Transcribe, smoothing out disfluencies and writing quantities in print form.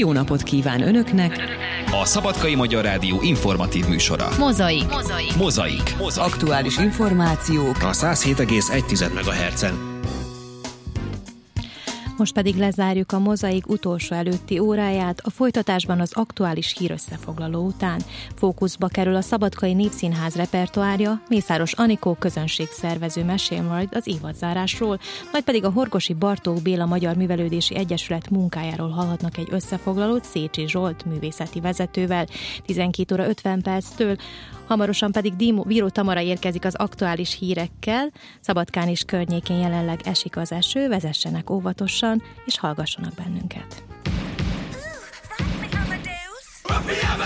jó napot kíván Önöknek! A Szabadkai Magyar Rádió informatív műsora. Mozaik. Aktuális információk A 107,1 MHz-en. Most pedig lezárjuk a Mozaik utolsó előtti óráját, a folytatásban az aktuális hírösszefoglaló után. Fókuszba kerül a Szabadkai Népszínház repertoárja, Mészáros Anikó közönségszervező mesél majd az évadzárásról, majd pedig a Horgosi Bartók Béla Magyar Művelődési Egyesület munkájáról hallhatnak egy összefoglalót Szécsi Zsolt művészeti vezetővel 12 óra 50 perctől. Hamarosan pedig Bíró Tamara érkezik az aktuális hírekkel. Szabadkán és környékén jelenleg esik az eső, vezessenek óvatosan, és hallgassanak bennünket.